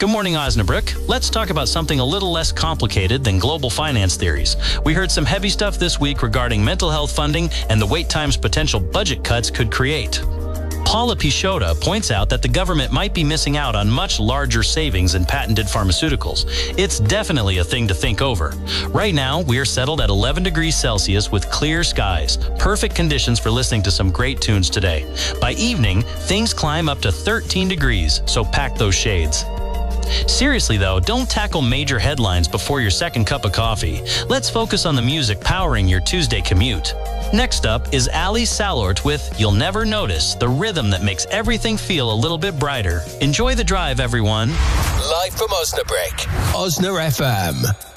Good morning, Osnabrück. Let's talk about something a little less complicated than global finance theories. We heard some heavy stuff this week regarding mental health funding and the wait times potential budget cuts could create. Paula Pichota points out that the government might be missing out on much larger savings in patented pharmaceuticals. It's definitely a thing to think over. Right now, we're settled at 11 degrees Celsius with clear skies. Perfect conditions for listening to some great tunes today. By evening, things climb up to 13 degrees, so pack those shades. Seriously though, don't tackle major headlines before your second cup of coffee. Let's focus on the music powering your Tuesday commute. Next up is Ali Salort with You'll Never Notice, the rhythm that makes everything feel a little bit brighter. Enjoy the drive, everyone. Live from Osnabrück, Osna FM.